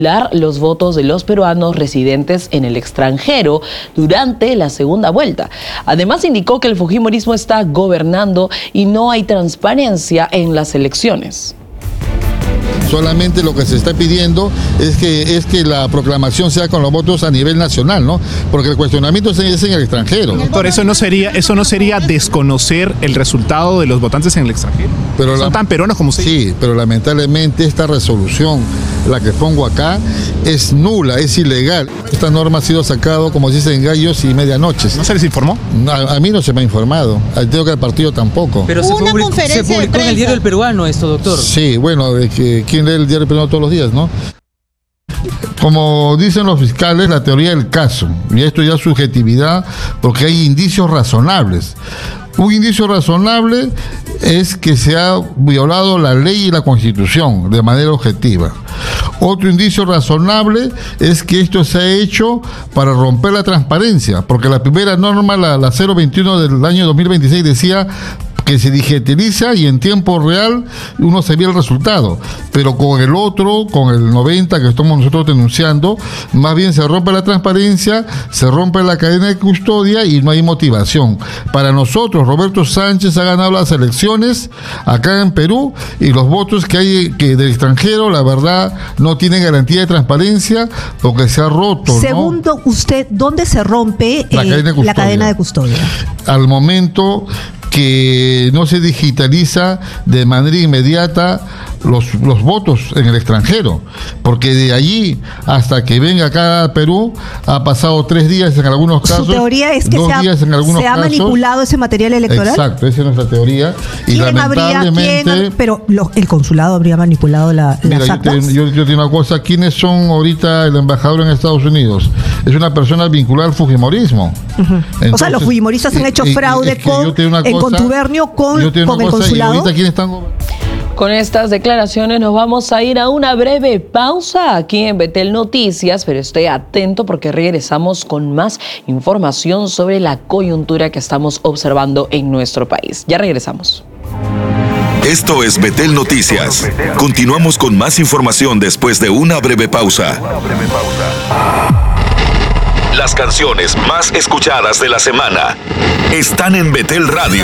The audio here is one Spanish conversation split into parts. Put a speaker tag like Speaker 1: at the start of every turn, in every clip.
Speaker 1: los votos de los peruanos residentes en el extranjero durante la segunda vuelta. Además, indicó que el fujimorismo está gobernando y no hay transparencia en las elecciones.
Speaker 2: Solamente lo que se está pidiendo es que la proclamación sea con los votos a nivel nacional, ¿no? Porque el cuestionamiento es en el extranjero.
Speaker 3: Doctor, ¿eso no sería desconocer el resultado de los votantes en el extranjero? Pero son tan peruanos como usted.
Speaker 2: Sí, pero lamentablemente esta resolución, la que pongo acá, es nula, es ilegal. Esta norma ha sido sacada, como dicen, gallos y medianoches.
Speaker 3: ¿No se les informó?
Speaker 2: No, a mí no se me ha informado. Creo que al partido tampoco.
Speaker 4: Pero se publicó en el Diario El Peruano esto, doctor.
Speaker 2: Sí, bueno, ¿quién lee el Diario El Peruano todos los días, no? Como dicen los fiscales, la teoría del caso, y esto ya es subjetividad, porque hay indicios razonables. Un indicio razonable es que se ha violado la ley y la Constitución de manera objetiva. Otro indicio razonable es que esto se ha hecho para romper la transparencia, porque la primera norma, la 021 del año 2026, decía que se digitaliza y en tiempo real uno se ve el resultado, pero con el otro, con el 90 que estamos nosotros denunciando, más bien se rompe la transparencia, se rompe la cadena de custodia y no hay motivación. Para nosotros, Roberto Sánchez ha ganado las elecciones acá en Perú y los votos que hay del extranjero, la verdad, no tienen garantía de transparencia porque se ha roto.
Speaker 5: Segundo, ¿no? Usted, ¿dónde se rompe la cadena de custodia?
Speaker 2: Al momento que no se digitaliza de manera inmediata los votos en el extranjero, porque de allí hasta que venga acá a Perú ha pasado 3 días en algunos casos.
Speaker 5: Su teoría es que
Speaker 2: 2 días en algunos casos.
Speaker 5: ¿Se ha manipulado ese material electoral?
Speaker 2: Exacto, esa es nuestra teoría. Y lamentablemente...
Speaker 5: pero el consulado habría manipulado las actas.
Speaker 2: Yo tengo una cosa, ¿quiénes son ahorita el embajador en Estados Unidos? Es una persona vinculada al fujimorismo.
Speaker 5: Entonces, o sea, los fujimoristas han hecho fraude en contubernio con el consulado.
Speaker 2: ¿Y ahorita quiénes están gobernando?
Speaker 1: Con estas declaraciones nos vamos a ir a una breve pausa aquí en Betel Noticias, pero esté atento porque regresamos con más información sobre la coyuntura que estamos observando en nuestro país. Ya regresamos.
Speaker 6: Esto es Betel Noticias. Continuamos con más información después de una breve pausa. Las canciones más escuchadas de la semana están en Betel Radio.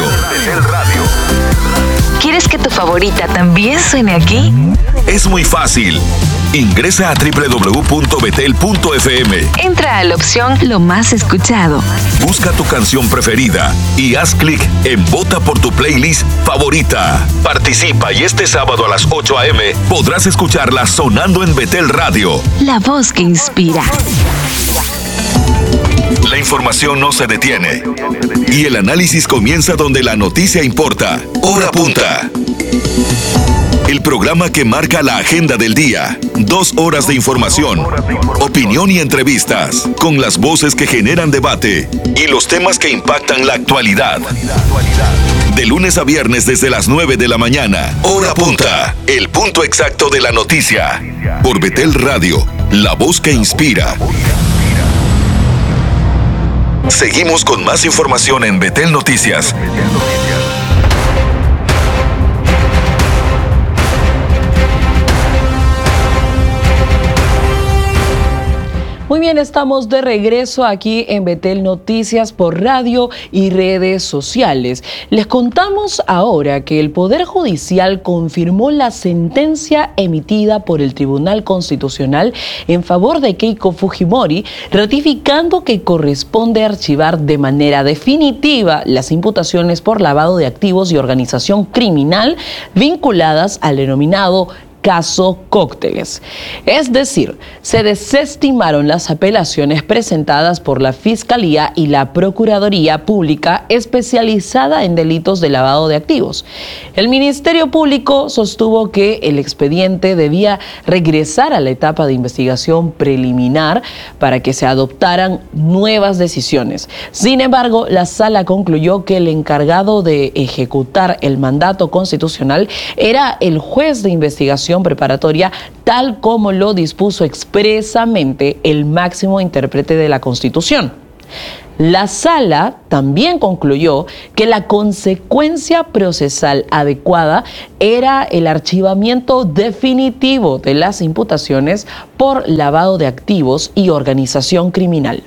Speaker 7: ¿Quieres que tu favorita también suene aquí?
Speaker 6: Es muy fácil. Ingresa a www.betel.fm.
Speaker 7: Entra a la opción Lo más escuchado.
Speaker 6: Busca tu canción preferida y haz clic en Vota por tu playlist favorita. Participa y este sábado a las 8 a.m. podrás escucharla sonando en Betel Radio.
Speaker 7: La voz que inspira.
Speaker 6: La información no se detiene y el análisis comienza donde la noticia importa. Hora Punta. El programa que marca la agenda del día. 2 horas de información, opinión y entrevistas con las voces que generan debate y los temas que impactan la actualidad. De lunes a viernes desde las 9 de la mañana. Hora Punta. El punto exacto de la noticia. Por Betel Radio, la voz que inspira. Seguimos con más información en Betel Noticias.
Speaker 1: Muy bien, estamos de regreso aquí en Betel Noticias por radio y redes sociales. Les contamos ahora que el Poder Judicial confirmó la sentencia emitida por el Tribunal Constitucional en favor de Keiko Fujimori, ratificando que corresponde archivar de manera definitiva las imputaciones por lavado de activos y organización criminal vinculadas al denominado caso Cócteles. Es decir, se desestimaron las apelaciones presentadas por la Fiscalía y la Procuraduría Pública especializada en delitos de lavado de activos. El Ministerio Público sostuvo que el expediente debía regresar a la etapa de investigación preliminar para que se adoptaran nuevas decisiones. Sin embargo, la Sala concluyó que el encargado de ejecutar el mandato constitucional era el juez de investigación preparatoria, tal como lo dispuso expresamente el máximo intérprete de la Constitución. La sala también concluyó que la consecuencia procesal adecuada era el archivamiento definitivo de las imputaciones por lavado de activos y organización criminal.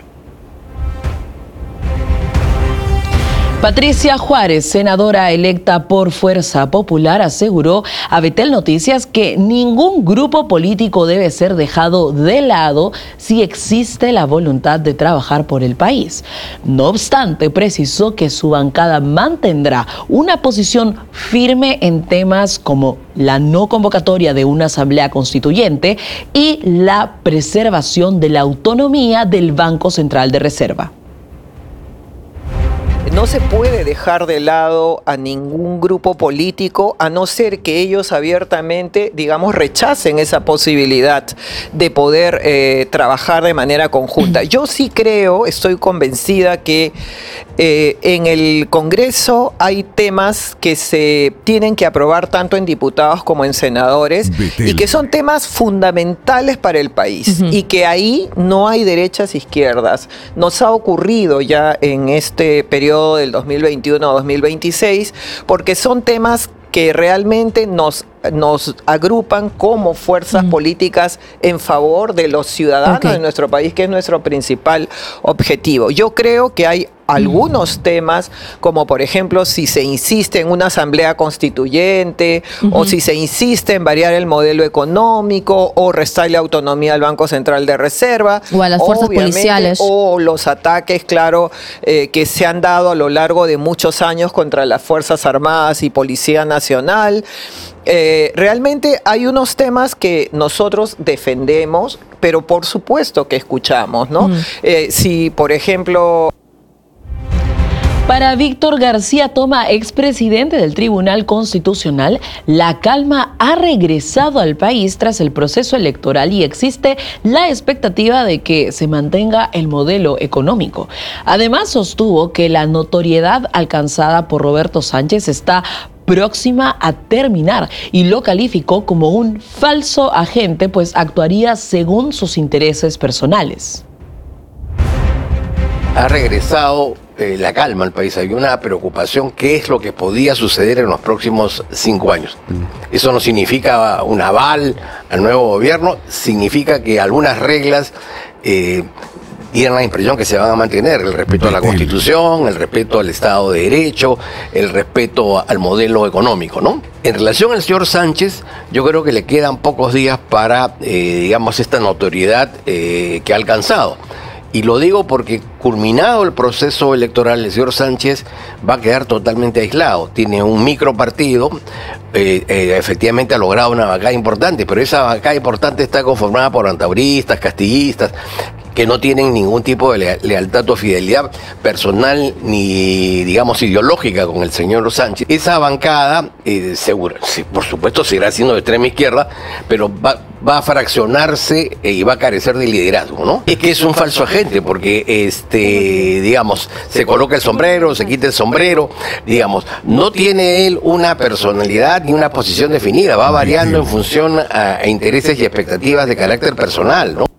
Speaker 1: Patricia Juárez, senadora electa por Fuerza Popular, aseguró a Betel Noticias que ningún grupo político debe ser dejado de lado si existe la voluntad de trabajar por el país. No obstante, precisó que su bancada mantendrá una posición firme en temas como la no convocatoria de una asamblea constituyente y la preservación de la autonomía del Banco Central de Reserva.
Speaker 8: No se puede dejar de lado a ningún grupo político a no ser que ellos abiertamente, digamos, rechacen esa posibilidad de poder trabajar de manera conjunta. Yo sí creo, estoy convencida que en el Congreso hay temas que se tienen que aprobar tanto en diputados como en senadores y que son temas fundamentales para el país y que ahí no hay derechas e izquierdas. Nos ha ocurrido ya en este periodo del 2021-2026 porque son temas que realmente nos agrupan como fuerzas políticas en favor de los ciudadanos de nuestro país, que es nuestro principal objetivo. Yo creo que hay algunos temas, como por ejemplo si se insiste en una asamblea constituyente o si se insiste en variar el modelo económico o restarle autonomía al Banco Central de Reserva
Speaker 9: o a las fuerzas policiales
Speaker 8: o los ataques, claro, que se han dado a lo largo de muchos años contra las Fuerzas Armadas y Policía Nacional. Realmente hay unos temas que nosotros defendemos, pero por supuesto que escuchamos, ¿no? Si, por ejemplo...
Speaker 1: Para Víctor García Toma, expresidente del Tribunal Constitucional, la calma ha regresado al país tras el proceso electoral y existe la expectativa de que se mantenga el modelo económico. Además, sostuvo que la notoriedad alcanzada por Roberto Sánchez está próxima a terminar y lo calificó como un falso agente, pues actuaría según sus intereses personales.
Speaker 10: Ha regresado la calma al país. Hay una preocupación, ¿qué es lo que podía suceder en los próximos 5 años? Eso no significa un aval al nuevo gobierno, significa que algunas reglas tienen la impresión que se van a mantener: el respeto a la Constitución, el respeto al Estado de Derecho, el respeto al modelo económico, ¿no? En relación al señor Sánchez, yo creo que le quedan pocos días para, digamos, esta notoriedad que ha alcanzado. Y lo digo porque, culminado el proceso electoral, el señor Sánchez va a quedar totalmente aislado. Tiene un micropartido, efectivamente ha logrado una bancada importante, pero esa bancada importante está conformada por antauristas, castillistas, que no tienen ningún tipo de lealtad o fidelidad personal ni, digamos, ideológica con el señor Sánchez. Esa bancada, seguro, por supuesto, seguirá siendo de extrema izquierda, pero va a fraccionarse y va a carecer de liderazgo, ¿no? Es que es un falso agente porque, digamos, se coloca el sombrero, se quita el sombrero, digamos, no tiene él una personalidad ni una posición definida, va variando en función a intereses y expectativas de carácter personal, ¿no?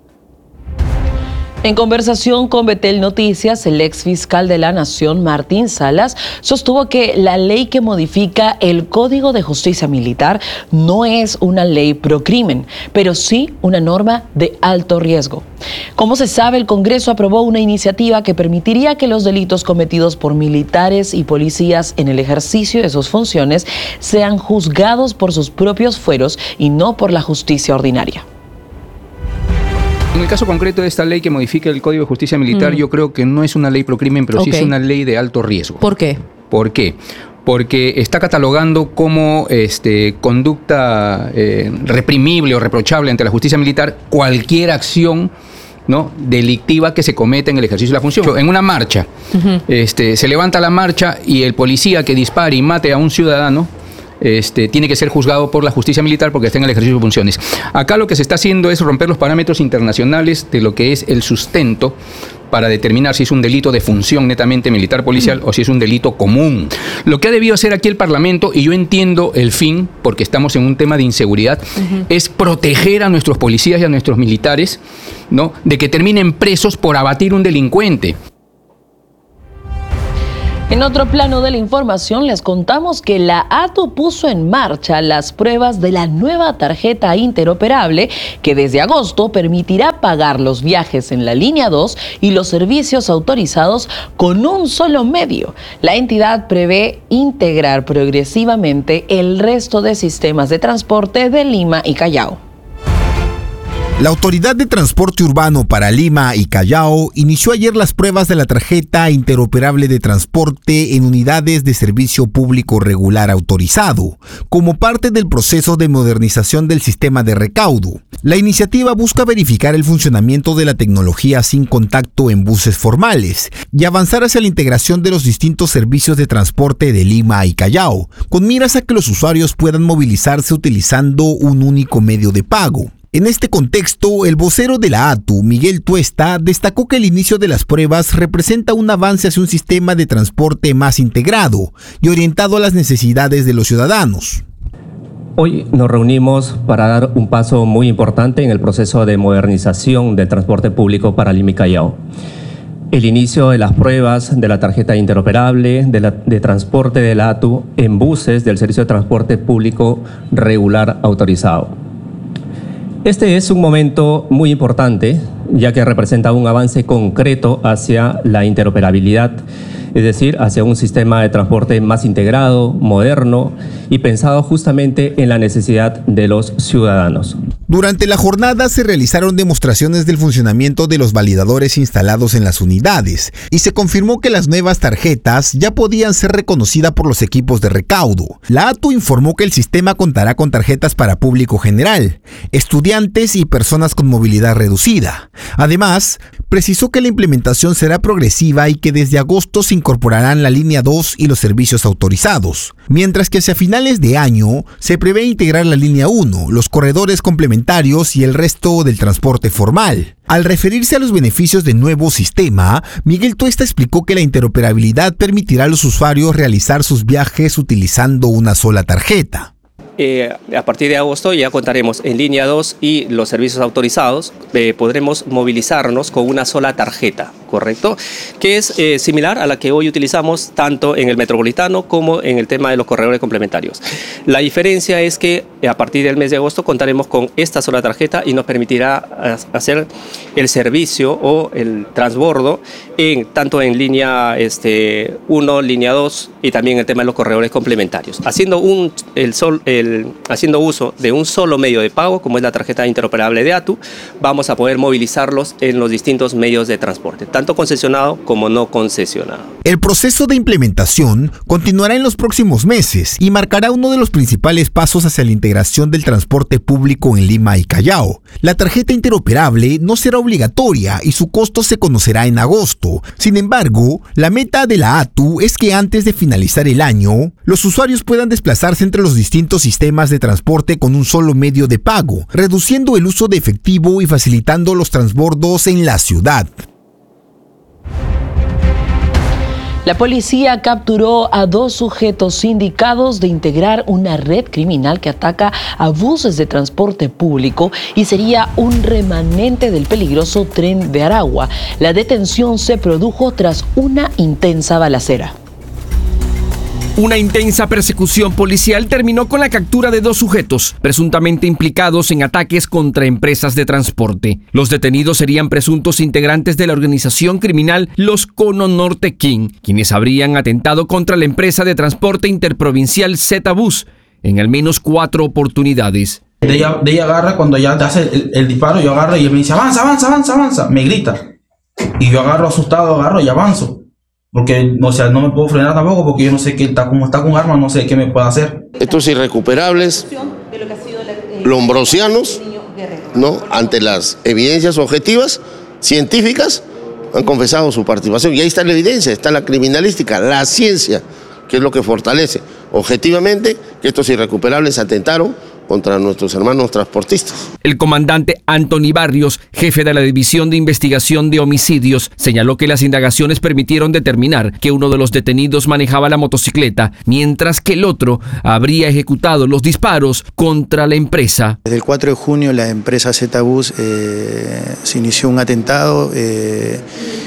Speaker 1: En conversación con Betel Noticias, el ex fiscal de la Nación, Martín Salas, sostuvo que la ley que modifica el Código de Justicia Militar no es una ley procrimen, pero sí una norma de alto riesgo. Como se sabe, el Congreso aprobó una iniciativa que permitiría que los delitos cometidos por militares y policías en el ejercicio de sus funciones sean juzgados por sus propios fueros y no por la justicia ordinaria.
Speaker 11: En el caso concreto de esta ley que modifica el Código de Justicia Militar, yo creo que no es una ley procrimen, pero sí es una ley de alto riesgo.
Speaker 9: ¿Por qué?
Speaker 11: ¿Por qué? Porque está catalogando como conducta reprimible o reprochable ante la justicia militar cualquier acción, ¿no?, delictiva que se cometa en el ejercicio de la función. En una marcha, se levanta la marcha y el policía que dispare y mate a un ciudadano, tiene que ser juzgado por la justicia militar porque está en el ejercicio de funciones. Acá lo que se está haciendo es romper los parámetros internacionales de lo que es el sustento para determinar si es un delito de función netamente militar policial o si es un delito común. Lo que ha debido hacer aquí el Parlamento, y yo entiendo el fin, porque estamos en un tema de inseguridad, es proteger a nuestros policías y a nuestros militares, ¿no?, de que terminen presos por abatir un delincuente.
Speaker 1: En otro plano de la información les contamos que la ATU puso en marcha las pruebas de la nueva tarjeta interoperable que desde agosto permitirá pagar los viajes en la línea 2 y los servicios autorizados con un solo medio. La entidad prevé integrar progresivamente el resto de sistemas de transporte de Lima y Callao.
Speaker 9: La Autoridad de Transporte Urbano para Lima y Callao inició ayer las pruebas de la tarjeta interoperable de transporte en unidades de servicio público regular autorizado, como parte del proceso de modernización del sistema de recaudo. La iniciativa busca verificar el funcionamiento de la tecnología sin contacto en buses formales y avanzar hacia la integración de los distintos servicios de transporte de Lima y Callao, con miras a que los usuarios puedan movilizarse utilizando un único medio de pago. En este contexto, el vocero de la ATU, Miguel Tuesta, destacó que el inicio de las pruebas representa un avance hacia un sistema de transporte más integrado y orientado a las necesidades de los ciudadanos.
Speaker 12: Hoy nos reunimos para dar un paso muy importante en el proceso de modernización del transporte público para Lima y Callao. El inicio de las pruebas de la tarjeta interoperable de transporte de la ATU en buses del Servicio de Transporte Público Regular Autorizado. Este es un momento muy importante, ya que representa un avance concreto hacia la interoperabilidad, es decir, hacia un sistema de transporte más integrado, moderno y pensado justamente en la necesidad de los ciudadanos.
Speaker 9: Durante la jornada se realizaron demostraciones del funcionamiento de los validadores instalados en las unidades y se confirmó que las nuevas tarjetas ya podían ser reconocidas por los equipos de recaudo. La ATU informó que el sistema contará con tarjetas para público general, estudiantes y personas con movilidad reducida. Además, precisó que la implementación será progresiva y que desde agosto se incorporarán la línea 2 y los servicios autorizados, mientras que hacia finales de año se prevé integrar la línea 1, los corredores complementarios y el resto del transporte formal. Al referirse a los beneficios del nuevo sistema, Miguel Tuesta explicó que la interoperabilidad permitirá a los usuarios realizar sus viajes utilizando una sola tarjeta.
Speaker 12: A partir de agosto ya contaremos en línea 2 y los servicios autorizados, podremos movilizarnos con una sola tarjeta, ¿correcto? Que es similar a la que hoy utilizamos tanto en el metropolitano como en el tema de los corredores complementarios. La diferencia es que a partir del mes de agosto contaremos con esta sola tarjeta y nos permitirá hacer el servicio o el transbordo tanto en línea 1, línea 2 y también el tema de los corredores complementarios, haciendo uso de un solo medio de pago, como es la tarjeta interoperable de ATU, vamos a poder movilizarlos en los distintos medios de transporte, tanto concesionado como no concesionado.
Speaker 9: El proceso de implementación continuará en los próximos meses y marcará uno de los principales pasos hacia la integración del transporte público en Lima y Callao. La tarjeta interoperable no será obligatoria y su costo se conocerá en agosto. Sin embargo, la meta de la ATU es que antes de finalizar el año, los usuarios puedan desplazarse entre los distintos sistemas de transporte con un solo medio de pago, reduciendo el uso de efectivo y facilitando los transbordos en la ciudad.
Speaker 1: La policía capturó a 2 sujetos indicados de integrar una red criminal que ataca a buses de transporte público y sería un remanente del peligroso tren de Aragua. La detención se produjo tras una intensa balacera.
Speaker 13: Una intensa persecución policial terminó con la captura de 2 sujetos, presuntamente implicados en ataques contra empresas de transporte. Los detenidos serían presuntos integrantes de la organización criminal Los Cono Norte King, quienes habrían atentado contra la empresa de transporte interprovincial Z-Bus en al menos 4 oportunidades.
Speaker 14: De ella agarra, cuando ya te hace el disparo, yo agarro y él me dice, avanza, me grita. Y yo agarro asustado, y avanzo. Porque, o sea, no me puedo frenar tampoco porque yo no sé como está con armas, no sé qué me puede hacer.
Speaker 15: Estos irrecuperables, lombrosianos, ¿no? Ante las evidencias objetivas, científicas, han confesado su participación. Y ahí está la evidencia, está la criminalística, la ciencia, que es lo que fortalece objetivamente que estos irrecuperables atentaron contra nuestros hermanos transportistas.
Speaker 13: El comandante Anthony Barrios, jefe de la División de Investigación de Homicidios, señaló que las indagaciones permitieron determinar que uno de los detenidos manejaba la motocicleta, mientras que el otro habría ejecutado los disparos contra la empresa.
Speaker 16: Desde el 4 de junio la empresa Z-Bus se inició un atentado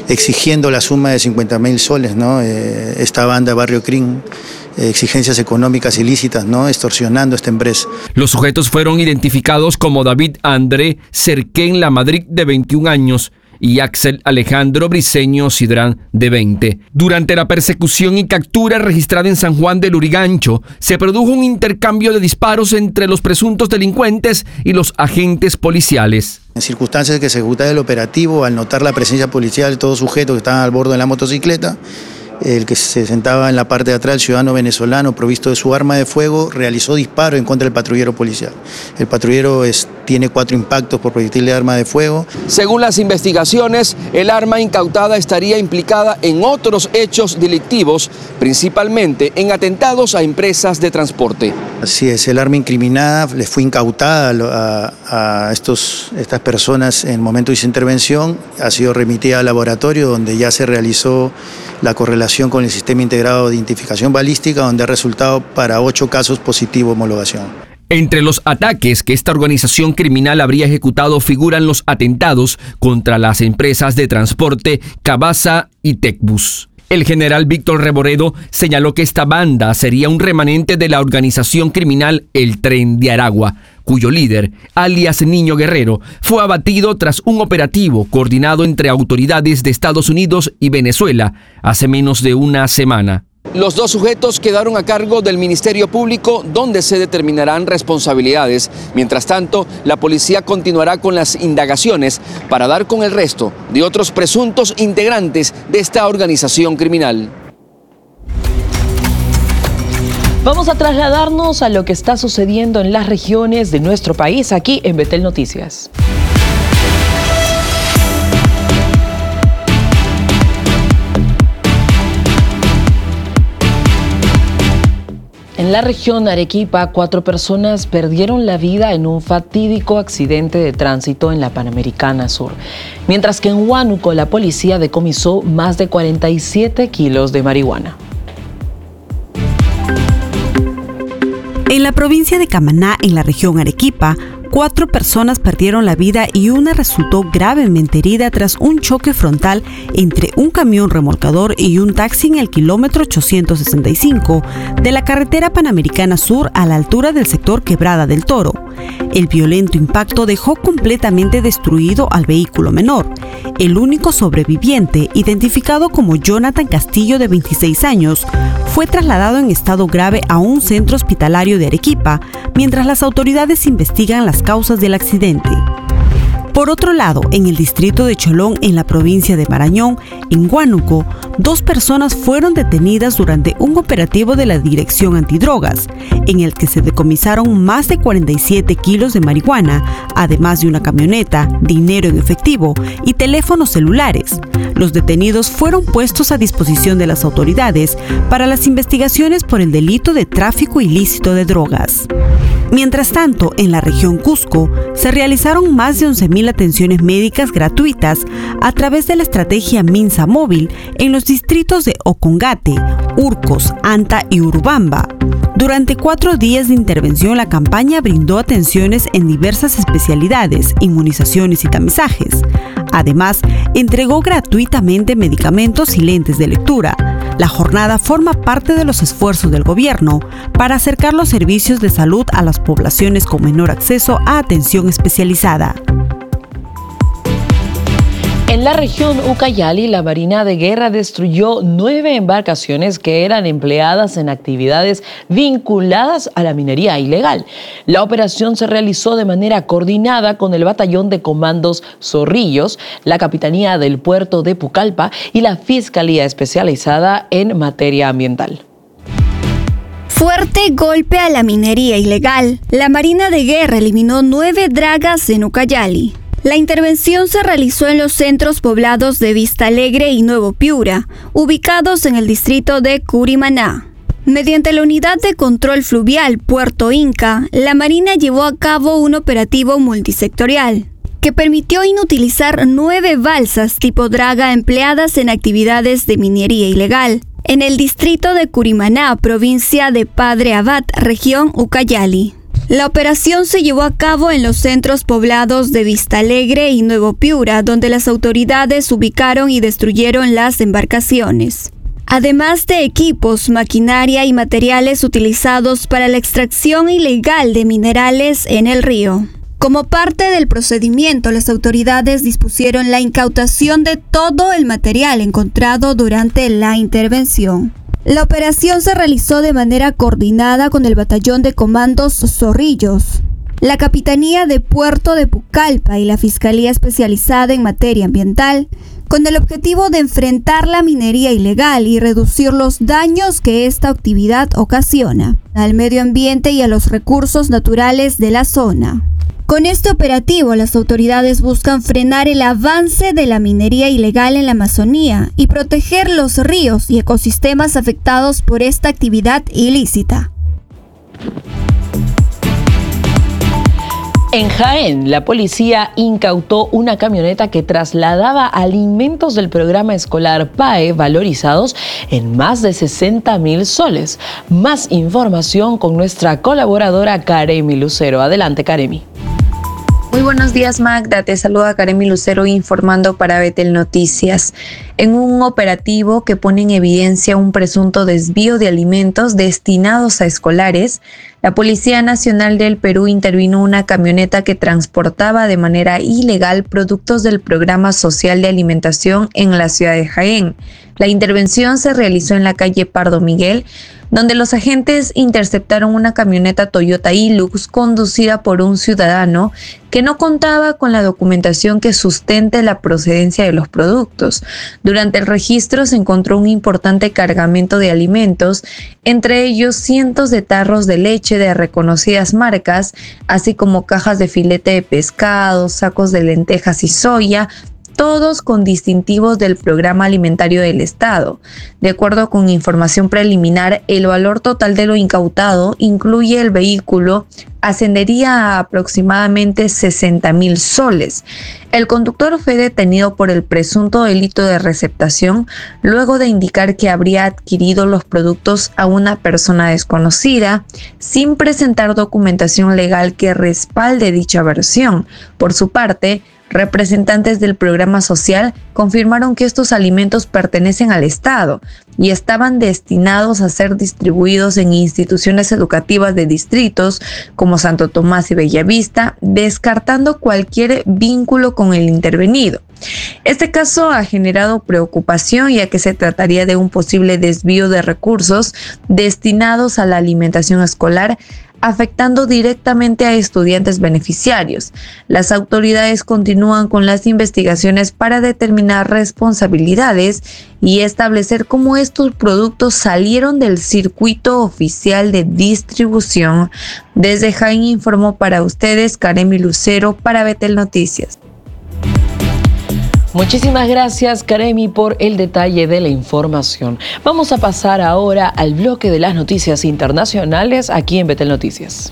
Speaker 16: exigiendo la suma de 50.000 soles, ¿no? Esta banda Barrio Crin, exigencias económicas ilícitas, ¿no? Extorsionando a esta empresa.
Speaker 13: Los sujetos fueron identificados como David André Cerquén Lamadrid, de 21 años, y Axel Alejandro Briceño Sidrán, de 20. Durante la persecución y captura registrada en San Juan de Lurigancho, se produjo un intercambio de disparos entre los presuntos delincuentes y los agentes policiales.
Speaker 16: En circunstancias que se ejecutaba el operativo, al notar la presencia policial de todos sujetos que estaban al borde de la motocicleta, el que se sentaba en la parte de atrás, el ciudadano venezolano, provisto de su arma de fuego, realizó disparo en contra del patrullero policial. El patrullero tiene 4 impactos por proyectil de arma de fuego.
Speaker 13: Según las investigaciones, el arma incautada estaría implicada en otros hechos delictivos, principalmente en atentados a empresas de transporte.
Speaker 16: Así es, el arma incriminada les fue incautada a estas personas en el momento de su intervención, ha sido remitida al laboratorio donde ya se realizó la correlación con el sistema integrado de identificación balística, donde ha resultado para 8 casos positivo homologación.
Speaker 13: Entre los ataques que esta organización criminal habría ejecutado figuran los atentados contra las empresas de transporte Cabasa y Tecbus. El general Víctor Reboredo señaló que esta banda sería un remanente de la organización criminal El Tren de Aragua, cuyo líder, alias Niño Guerrero, fue abatido tras un operativo coordinado entre autoridades de Estados Unidos y Venezuela hace menos de una semana. Los 2 sujetos quedaron a cargo del Ministerio Público, donde se determinarán responsabilidades. Mientras tanto, la policía continuará con las indagaciones para dar con el resto de otros presuntos integrantes de esta organización criminal.
Speaker 1: Vamos a trasladarnos a lo que está sucediendo en las regiones de nuestro país, aquí en Betel Noticias. En la región Arequipa, 4 personas perdieron la vida en un fatídico accidente de tránsito en la Panamericana Sur, mientras que en Huánuco la policía decomisó más de 47 kilos de marihuana.
Speaker 17: En la provincia de Camaná, en la región Arequipa, 4 personas perdieron la vida y una resultó gravemente herida tras un choque frontal entre un camión remolcador y un taxi en el kilómetro 865 de la carretera Panamericana Sur a la altura del sector Quebrada del Toro. El violento impacto dejó completamente destruido al vehículo menor. El único sobreviviente, identificado como Jonathan Castillo, de 26 años, fue trasladado en estado grave a un centro hospitalario de Arequipa, mientras las autoridades investigan las causas del accidente. Por otro lado, en el distrito de Cholón, en la provincia de Marañón, en Huánuco, 2 personas fueron detenidas durante un operativo de la Dirección Antidrogas, en el que se decomisaron más de 47 kilos de marihuana, además de una camioneta, dinero en efectivo y teléfonos celulares. Los detenidos fueron puestos a disposición de las autoridades para las investigaciones por el delito de tráfico ilícito de drogas. Mientras tanto, en la región Cusco, se realizaron más de 11.000 atenciones médicas gratuitas a través de la estrategia Minsa Móvil en los distritos de Ocongate, Urcos, Anta y Urubamba. Durante 4 días de intervención, la campaña brindó atenciones en diversas especialidades, inmunizaciones y tamizajes. Además, entregó gratuitamente medicamentos y lentes de lectura. La jornada forma parte de los esfuerzos del gobierno para acercar los servicios de salud a las poblaciones con menor acceso a atención especializada.
Speaker 1: En la región Ucayali, la Marina de Guerra destruyó 9 embarcaciones que eran empleadas en actividades vinculadas a la minería ilegal. La operación se realizó de manera coordinada con el Batallón de Comandos Zorrillos, la Capitanía del Puerto de Pucallpa y la Fiscalía Especializada en Materia Ambiental.
Speaker 18: Fuerte golpe a la minería ilegal. La Marina de Guerra eliminó 9 dragas en Ucayali. La intervención se realizó en los centros poblados de Vista Alegre y Nuevo Piura, ubicados en el distrito de Curimaná. Mediante la Unidad de Control Fluvial Puerto Inca, la Marina llevó a cabo un operativo multisectorial que permitió inutilizar 9 balsas tipo draga empleadas en actividades de minería ilegal en el distrito de Curimaná, provincia de Padre Abad, región Ucayali. La operación se llevó a cabo en los centros poblados de Vistalegre y Nuevo Piura, donde las autoridades ubicaron y destruyeron las embarcaciones. Además de equipos, maquinaria y materiales utilizados para la extracción ilegal de minerales en el río. Como parte del procedimiento, las autoridades dispusieron la incautación de todo el material encontrado durante la intervención. La operación se realizó de manera coordinada con el Batallón de Comandos Zorrillos, la Capitanía de Puerto de Pucallpa y la Fiscalía Especializada en Materia Ambiental, con el objetivo de enfrentar la minería ilegal y reducir los daños que esta actividad ocasiona al medio ambiente y a los recursos naturales de la zona. Con este operativo, las autoridades buscan frenar el avance de la minería ilegal en la Amazonía y proteger los ríos y ecosistemas afectados por esta actividad ilícita.
Speaker 1: En Jaén, la policía incautó una camioneta que trasladaba alimentos del programa escolar PAE valorizados en más de 60.000 soles. Más información con nuestra colaboradora Karemi Lucero. Adelante, Karemi.
Speaker 19: Muy buenos días, Magda. Te saluda Karemi Lucero informando para Betel Noticias. En un operativo que pone en evidencia un presunto desvío de alimentos destinados a escolares, la Policía Nacional del Perú intervino una camioneta que transportaba de manera ilegal productos del Programa Social de Alimentación en la ciudad de Jaén. La intervención se realizó en la calle Pardo Miguel, donde los agentes interceptaron una camioneta Toyota Hilux conducida por un ciudadano que no contaba con la documentación que sustente la procedencia de los productos. Durante el registro se encontró un importante cargamento de alimentos, entre ellos cientos de tarros de leche de reconocidas marcas, así como cajas de filete de pescado, sacos de lentejas y soya, todos con distintivos del Programa Alimentario del Estado. De acuerdo con información preliminar, el valor total de lo incautado, incluye el vehículo, ascendería a aproximadamente 60.000 soles. El conductor fue detenido por el presunto delito de receptación luego de indicar que habría adquirido los productos a una persona desconocida sin presentar documentación legal que respalde dicha versión. Por su parte, representantes del programa social confirmaron que estos alimentos pertenecen al Estado y estaban destinados a ser distribuidos en instituciones educativas de distritos como Santo Tomás y Bellavista, descartando cualquier vínculo con el intervenido. Este caso ha generado preocupación, ya que se trataría de un posible desvío de recursos destinados a la alimentación escolar, afectando directamente a estudiantes beneficiarios. Las autoridades continúan con las investigaciones para determinar responsabilidades y establecer cómo estos productos salieron del circuito oficial de distribución. Desde Jaén informó para ustedes Karemi Lucero para Betel Noticias.
Speaker 1: Muchísimas gracias, Karemi, por el detalle de la información. Vamos a pasar ahora al bloque de las noticias internacionales aquí en Betel Noticias.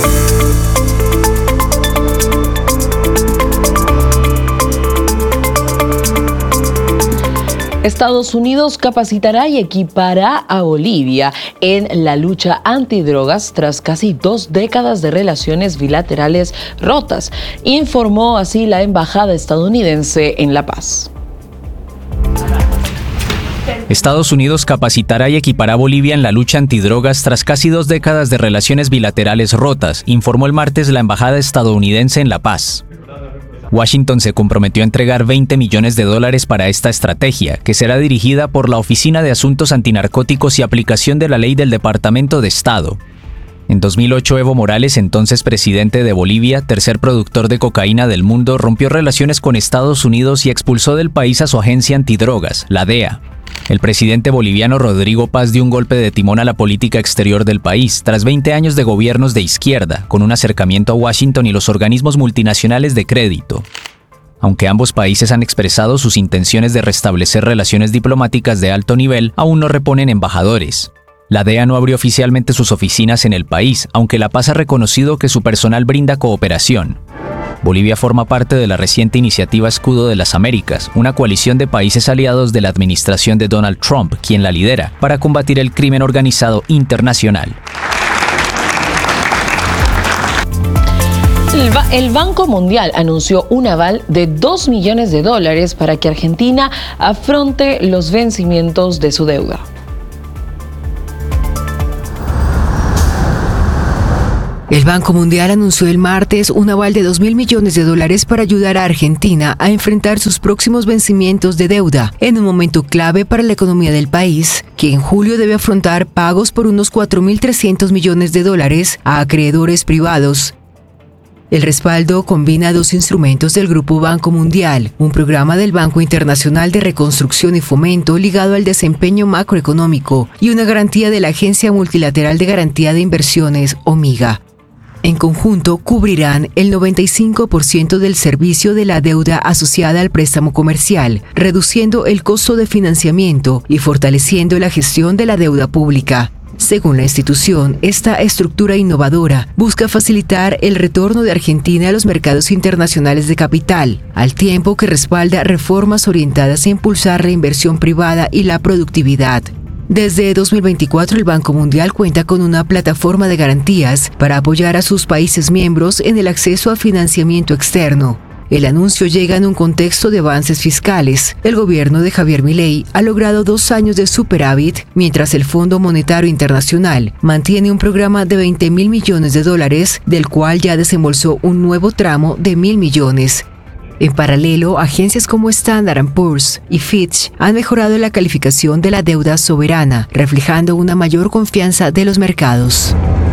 Speaker 1: Estados Unidos capacitará y equipará a Bolivia en la lucha antidrogas tras casi 2 décadas de relaciones bilaterales rotas, informó así la embajada estadounidense en La Paz.
Speaker 20: Estados Unidos capacitará y equipará a Bolivia en la lucha antidrogas tras casi 2 décadas de relaciones bilaterales rotas, informó el martes la embajada estadounidense en La Paz. Washington se comprometió a entregar $20 millones para esta estrategia, que será dirigida por la Oficina de Asuntos Antinarcóticos y Aplicación de la Ley del Departamento de Estado. En 2008, Evo Morales, entonces presidente de Bolivia, tercer productor de cocaína del mundo, rompió relaciones con Estados Unidos y expulsó del país a su agencia antidrogas, la DEA. El presidente boliviano Rodrigo Paz dio un golpe de timón a la política exterior del país, tras 20 años de gobiernos de izquierda, con un acercamiento a Washington y los organismos multinacionales de crédito. Aunque ambos países han expresado sus intenciones de restablecer relaciones diplomáticas de alto nivel, aún no reponen embajadores. La DEA no abrió oficialmente sus oficinas en el país, aunque La Paz ha reconocido que su personal brinda cooperación. Bolivia forma parte de la reciente iniciativa Escudo de las Américas, una coalición de países aliados de la administración de Donald Trump, quien la lidera, para combatir el crimen organizado internacional.
Speaker 1: El Banco Mundial anunció un aval de $2 millones para que Argentina afronte los vencimientos de su deuda.
Speaker 21: El Banco Mundial anunció el martes un aval de $2.000 millones para ayudar a Argentina a enfrentar sus próximos vencimientos de deuda, en un momento clave para la economía del país, que en julio debe afrontar pagos por unos $4.300 millones a acreedores privados. El respaldo combina dos instrumentos del Grupo Banco Mundial, un programa del Banco Internacional de Reconstrucción y Fomento ligado al desempeño macroeconómico y una garantía de la Agencia Multilateral de Garantía de Inversiones, OMIGA. En conjunto, cubrirán el 95% del servicio de la deuda asociada al préstamo comercial, reduciendo el costo de financiamiento y fortaleciendo la gestión de la deuda pública. Según la institución, esta estructura innovadora busca facilitar el retorno de Argentina a los mercados internacionales de capital, al tiempo que respalda reformas orientadas a impulsar la inversión privada y la productividad. Desde 2024, el Banco Mundial cuenta con una plataforma de garantías para apoyar a sus países miembros en el acceso a financiamiento externo. El anuncio llega en un contexto de avances fiscales. El gobierno de Javier Milei ha logrado 2 años de superávit, mientras el Fondo Monetario Internacional mantiene un programa de $20.000 millones, del cual ya desembolsó un nuevo tramo de $1.000 millones. En paralelo, agencias como Standard & Poor's y Fitch han mejorado la calificación de la deuda soberana, reflejando una mayor confianza de los mercados.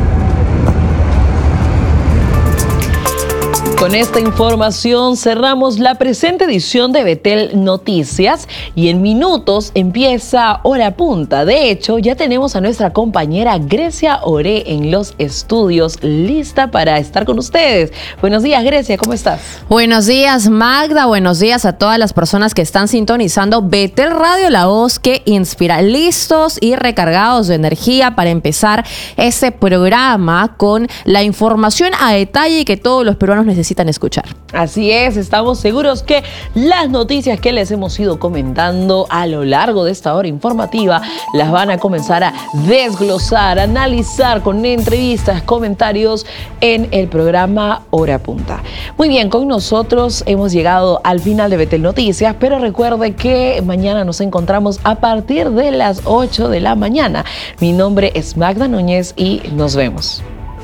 Speaker 1: Con esta información cerramos la presente edición de Betel Noticias y en minutos empieza Hora Punta. De hecho, ya tenemos a nuestra compañera Grecia Oré en los estudios, lista para estar con ustedes. Buenos días, Grecia, ¿cómo estás?
Speaker 22: Buenos días, Magda. Buenos días a todas las personas que están sintonizando Betel Radio, la voz que inspira. Listos y recargados de energía para empezar este programa con la información a detalle que todos los peruanos necesitan escuchar.
Speaker 1: Así es, estamos seguros que las noticias que les hemos ido comentando a lo largo de esta hora informativa las van a comenzar a desglosar, analizar con entrevistas, comentarios en el programa Hora Punta. Muy bien, con nosotros hemos llegado al final de Betel Noticias, pero recuerde que mañana nos encontramos a partir de las 8 de la mañana. Mi nombre es Magda Núñez y nos vemos.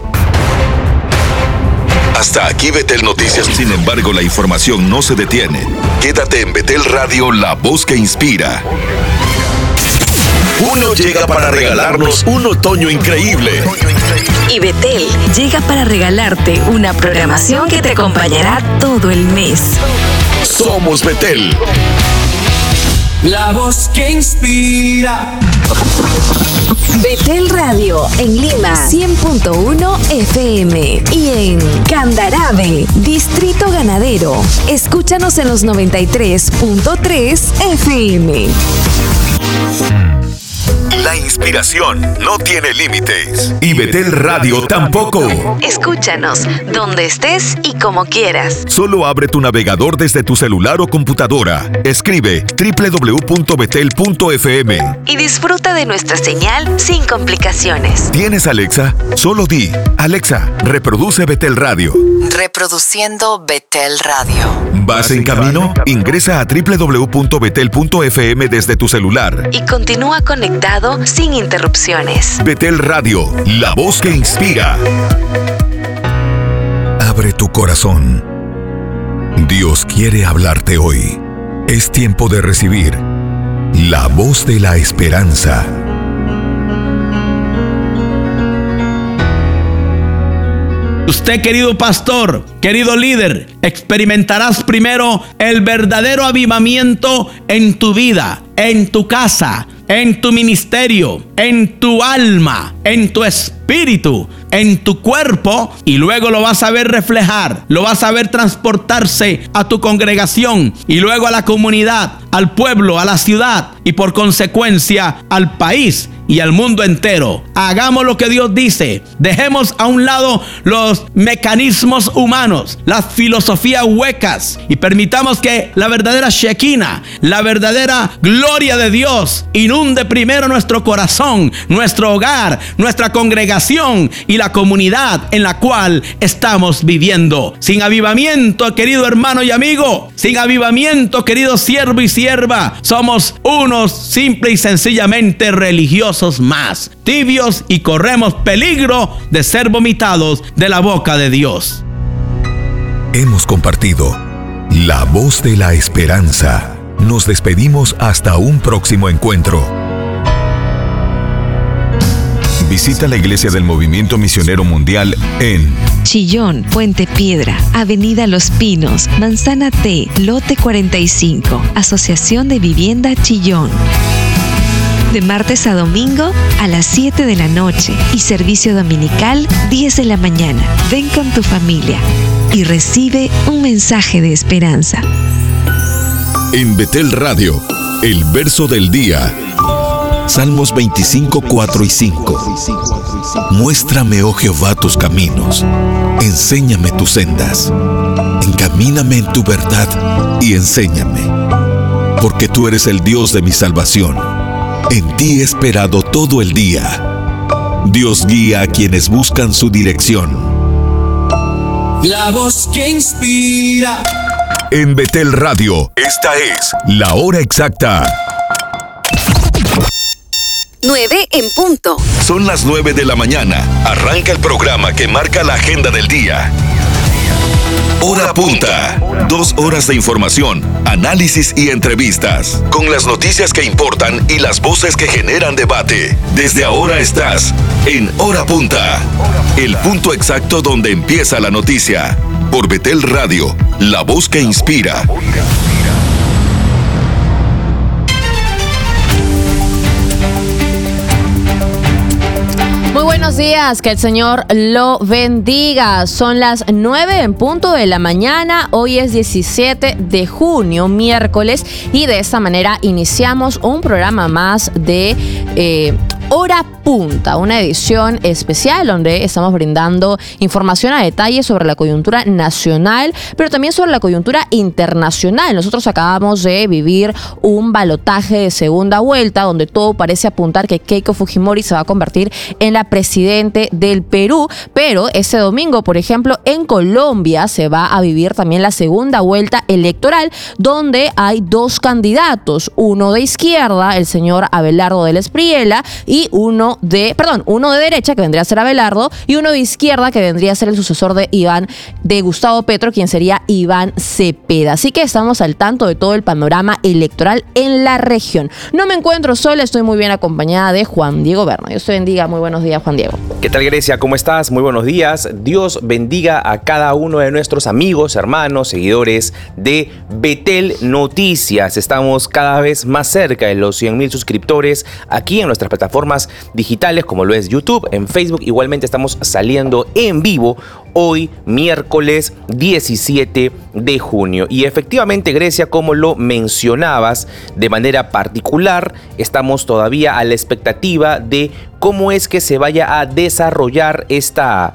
Speaker 6: Hasta aquí Betel Noticias. Sin embargo, la información no se detiene. Quédate en Betel Radio, la voz que inspira. Uno llega para regalarnos un otoño increíble.
Speaker 7: Y Betel llega para regalarte una programación que te acompañará todo el mes.
Speaker 6: Somos Betel.
Speaker 23: La voz que inspira.
Speaker 7: Betel Radio en Lima 100.1 FM y en Candarave, Distrito Ganadero. Escúchanos en los 93.3 FM.
Speaker 6: La inspiración no tiene límites. Y Betel Radio tampoco.
Speaker 7: Escúchanos donde estés y como quieras.
Speaker 6: Solo abre tu navegador desde tu celular o computadora. Escribe www.betel.fm
Speaker 7: y disfruta de nuestra señal sin complicaciones.
Speaker 6: ¿Tienes Alexa? Solo di: Alexa, reproduce Betel Radio.
Speaker 7: Reproduciendo Betel Radio.
Speaker 6: ¿Vas en camino? Ingresa a www.betel.fm desde tu celular
Speaker 7: y continúa conectado sin interrupciones.
Speaker 6: Betel Radio, la voz que inspira. Abre tu corazón. Dios quiere hablarte hoy. Es tiempo de recibir la voz de la esperanza.
Speaker 24: Usted, querido pastor, querido líder, experimentarás primero el verdadero avivamiento en tu vida, en tu casa, en tu ministerio, en tu alma, en tu espíritu, en tu cuerpo, y luego lo vas a ver reflejar, lo vas a ver transportarse a tu congregación y luego a la comunidad, al pueblo, a la ciudad y por consecuencia al país y al mundo entero. Hagamos lo que Dios dice. Dejemos a un lado los mecanismos humanos, las filosofías huecas, y permitamos que la verdadera Shekinah, la verdadera gloria de Dios, inunde primero nuestro corazón, nuestro hogar, nuestra congregación y la comunidad en la cual estamos viviendo. Sin avivamiento, querido hermano y amigo, sin avivamiento, querido siervo y sierva, somos unos simple y sencillamente religiosos más, tibios, y corremos peligro de ser vomitados de la boca de Dios.
Speaker 6: Hemos compartido la voz de la esperanza. Nos despedimos hasta un próximo encuentro. Visita la Iglesia del Movimiento Misionero Mundial en
Speaker 7: Chillón, Puente Piedra, Avenida Los Pinos, Manzana T, Lote 45, Asociación de Vivienda Chillón. De martes a domingo a las 7 de la noche y servicio dominical 10 de la mañana. Ven con tu familia y recibe un mensaje de esperanza.
Speaker 6: En Betel Radio, el verso del día. Salmos 25, 4 y 5. Muéstrame, oh Jehová, tus caminos. Enséñame tus sendas. Encamíname en tu verdad y enséñame. Porque tú eres el Dios de mi salvación. En ti he esperado todo el día. Dios guía a quienes buscan su dirección.
Speaker 23: La voz que inspira.
Speaker 6: En Betel Radio, esta es la hora exacta.
Speaker 7: 9 en punto.
Speaker 6: Son las 9 de la mañana. Arranca el programa que marca la agenda del día. Hora punta. 2 horas de información, análisis y entrevistas. Con las noticias que importan y las voces que generan debate. Desde ahora estás en Hora Punta. El punto exacto donde empieza la noticia. Por Betel Radio, la voz que inspira.
Speaker 22: Muy buenos días, que el Señor lo bendiga. Son las 9 en punto de la mañana. Hoy es 17 de junio, miércoles, y de esta manera iniciamos un programa más de Hora Punta, una edición especial donde estamos brindando información a detalle sobre la coyuntura nacional, pero también sobre la coyuntura internacional. Nosotros acabamos de vivir un balotaje de segunda vuelta donde todo parece apuntar que Keiko Fujimori se va a convertir en la presidente del Perú, pero ese domingo, por ejemplo, en Colombia se va a vivir también la segunda vuelta electoral, donde hay 2 candidatos, uno de izquierda, el señor Abelardo del Espriella, y uno de derecha, que vendría a ser Abelardo, y uno de izquierda, que vendría a ser el sucesor de Gustavo Petro, quien sería Iván Cepeda. Así que estamos al tanto de todo el panorama electoral en la región. No me encuentro sola, estoy muy bien acompañada de Juan Diego Berna. Dios te bendiga, muy buenos días, Juan Diego.
Speaker 2: ¿Qué tal, Grecia? ¿Cómo estás? Muy buenos días. Dios bendiga a cada uno de nuestros amigos, hermanos, seguidores de Betel Noticias. Estamos cada vez más cerca de los 100,000 suscriptores aquí en nuestras plataformas digitales, como lo es YouTube, en Facebook. Igualmente estamos saliendo en vivo hoy, miércoles 17 de junio. Y efectivamente, Grecia, como lo mencionabas de manera particular, estamos todavía a la expectativa de cómo es que se vaya a desarrollar esta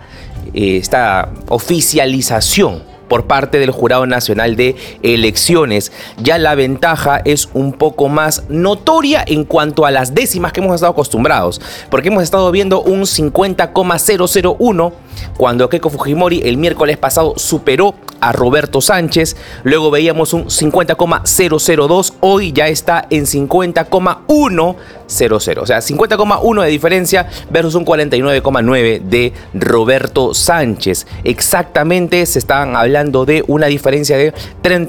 Speaker 2: oficialización por parte del Jurado Nacional de Elecciones. Ya la ventaja es un poco más notoria en cuanto a las décimas que hemos estado acostumbrados, porque hemos estado viendo un 50,001 cuando Keiko Fujimori el miércoles pasado superó a Roberto Sánchez. Luego veíamos un 50,002, hoy ya está en 50,100, o sea, 50,1 de diferencia versus un 49,9 de Roberto Sánchez. Exactamente, se estaban hablando de una diferencia de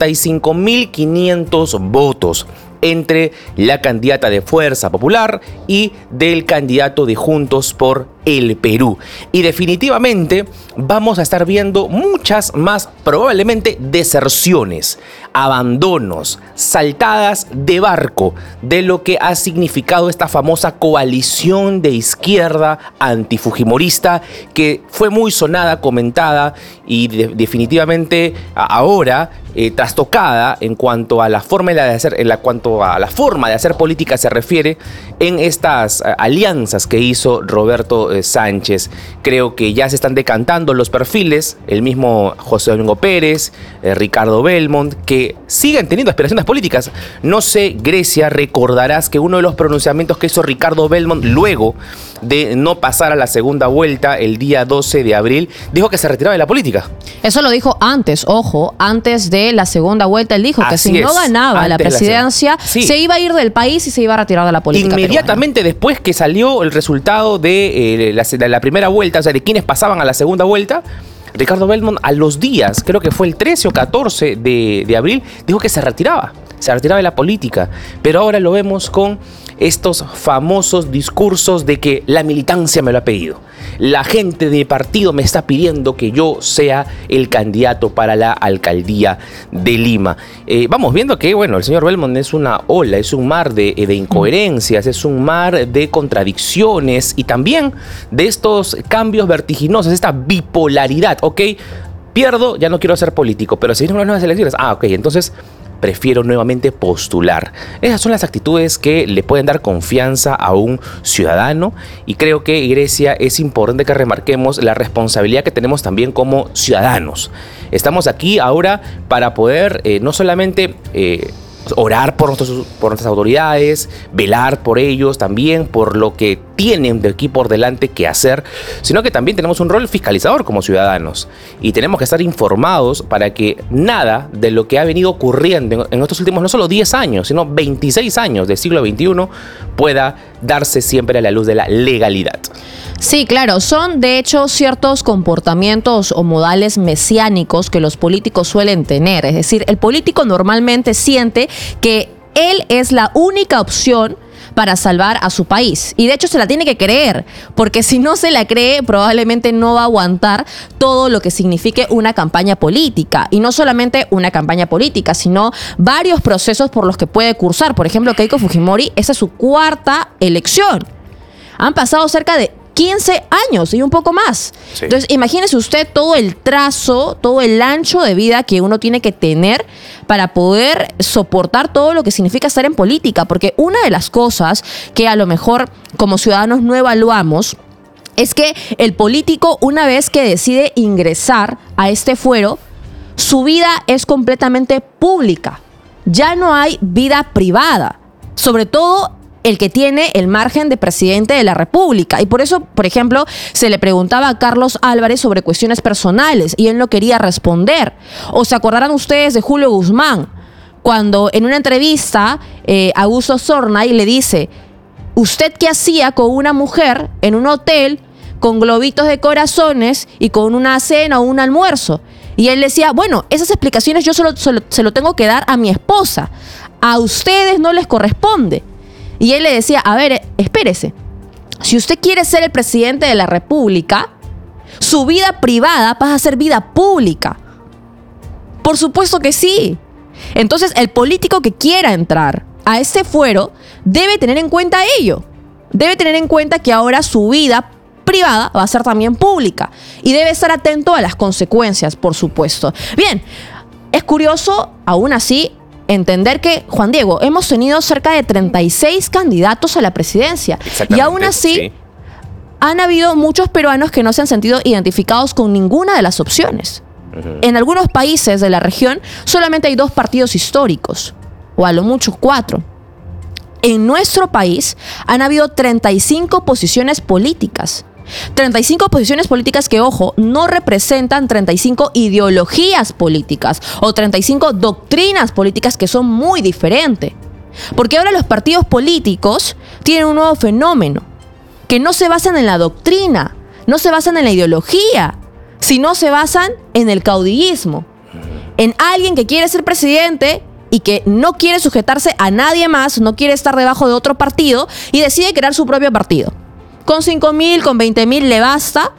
Speaker 2: 35.500 votos entre la candidata de Fuerza Popular y del candidato de Juntos por el Perú. Y definitivamente vamos a estar viendo muchas más, probablemente, deserciones, abandonos, saltadas de barco de lo que ha significado esta famosa coalición de izquierda antifujimorista, que fue muy sonada, comentada, y definitivamente ahora trastocada en cuanto a la forma de hacer política se refiere en estas alianzas que hizo Roberto Sánchez. Creo que ya se están decantando los perfiles, el mismo José Domingo Pérez, Ricardo Belmont, que siguen teniendo aspiraciones políticas. No sé, Grecia, recordarás que uno de los pronunciamientos que hizo Ricardo Belmont luego de no pasar a la segunda vuelta el día 12 de abril, dijo que se retiraba de la política.
Speaker 22: Eso lo dijo antes, ojo, antes de la segunda vuelta. Él dijo que si no ganaba la presidencia, se iba a ir del país y se iba a retirar de la política.
Speaker 2: Inmediatamente después que salió el resultado de la primera vuelta, o sea, de quienes pasaban a la segunda vuelta, Ricardo Belmont a los días, creo que fue el 13 o 14 de abril, dijo que se retiraba de la política. Pero ahora lo vemos con estos famosos discursos de que la militancia me lo ha pedido. La gente de mi partido me está pidiendo que yo sea el candidato para la alcaldía de Lima. Vamos viendo que, bueno, el señor Belmont es una ola, es un mar de incoherencias, es un mar de contradicciones y también de estos cambios vertiginosos, esta bipolaridad. Ok, pierdo, ya no quiero ser político, pero si vienen unas nuevas elecciones, ok, entonces prefiero nuevamente postular. Esas son las actitudes que le pueden dar confianza a un ciudadano, y creo que, Grecia, es importante que remarquemos la responsabilidad que tenemos también como ciudadanos. Estamos aquí ahora para poder no solamente orar por nuestras autoridades, velar por ellos también, por lo que tienen de aquí por delante que hacer, sino que también tenemos un rol fiscalizador como ciudadanos y tenemos que estar informados para que nada de lo que ha venido ocurriendo en estos últimos no solo 10 años, sino 26 años del siglo XXI pueda darse siempre a la luz de la legalidad.
Speaker 22: Sí, claro, son de hecho ciertos comportamientos o modales mesiánicos que los políticos suelen tener. Es decir, el político normalmente siente que él es la única opción para salvar a su país. Y de hecho se la tiene que creer, porque si no se la cree, probablemente no va a aguantar todo lo que signifique una campaña política. Y no solamente una campaña política, sino varios procesos por los que puede cursar. Por ejemplo, Keiko Fujimori, esa es su cuarta elección. Han pasado cerca de 15 años y un poco más. Sí. Entonces, imagínese usted todo el trazo, todo el ancho de vida que uno tiene que tener para poder soportar todo lo que significa estar en política. Porque una de las cosas que a lo mejor como ciudadanos no evaluamos es que el político, una vez que decide ingresar a este fuero, su vida es completamente pública. Ya no hay vida privada. Sobre todo el que tiene el margen de presidente de la República. Y por eso, por ejemplo, se le preguntaba a Carlos Álvarez sobre cuestiones personales y él no quería responder. O se acordarán ustedes de Julio Guzmán, cuando en una entrevista Augusto Zornay le dice: ¿usted qué hacía con una mujer en un hotel con globitos de corazones y con una cena o un almuerzo? Y él decía: bueno, esas explicaciones yo se lo tengo que dar a mi esposa. A ustedes no les corresponde. Y él le decía: a ver, espérese, si usted quiere ser el presidente de la República, su vida privada pasa a ser vida pública. Por supuesto que sí. Entonces, el político que quiera entrar a ese fuero debe tener en cuenta ello. Debe tener en cuenta que ahora su vida privada va a ser también pública. Y debe estar atento a las consecuencias, por supuesto. Bien, es curioso, aún así, entender que, Juan Diego, hemos tenido cerca de 36 candidatos a la presidencia. Y aún así, han habido muchos peruanos que no se han sentido identificados con ninguna de las opciones. En algunos países de la región solamente hay 2 partidos históricos, o a lo mucho 4. En nuestro país han habido 35 posiciones políticas. 35 posiciones políticas que, ojo, no representan 35 ideologías políticas o 35 doctrinas políticas, que son muy diferentes. Porque ahora los partidos políticos tienen un nuevo fenómeno, que no se basan en la doctrina, no se basan en la ideología, sino se basan en el caudillismo. En alguien que quiere ser presidente y que no quiere sujetarse a nadie más, no quiere estar debajo de otro partido y decide crear su propio partido. Con 5.000, con 20.000 le basta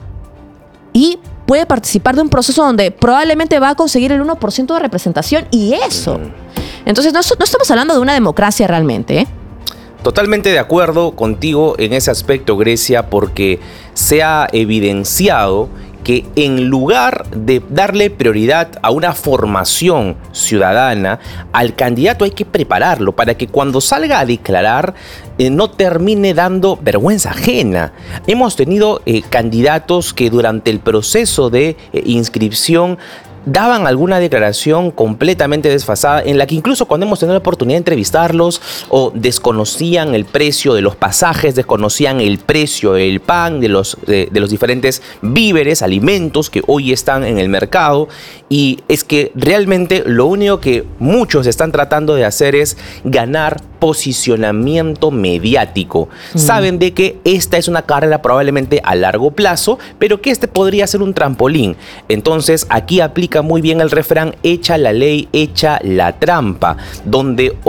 Speaker 22: y puede participar de un proceso donde probablemente va a conseguir el 1% de representación y eso. Entonces no estamos hablando de una democracia realmente, ¿eh?
Speaker 2: Totalmente de acuerdo contigo en ese aspecto, Grecia, porque se ha evidenciado que en lugar de darle prioridad a una formación ciudadana, al candidato hay que prepararlo para que cuando salga a declarar no termine dando vergüenza ajena. Hemos tenido candidatos que durante el proceso de inscripción daban alguna declaración completamente desfasada, en la que incluso cuando hemos tenido la oportunidad de entrevistarlos, o desconocían el precio de los pasajes, desconocían el precio del pan, de los diferentes víveres, alimentos que hoy están en el mercado. Y es que realmente lo único que muchos están tratando de hacer es ganar posicionamiento mediático. Saben de que esta es una carrera probablemente a largo plazo, pero que este podría ser un trampolín. Entonces aquí aplica muy bien el refrán: echa la ley, echa la trampa, donde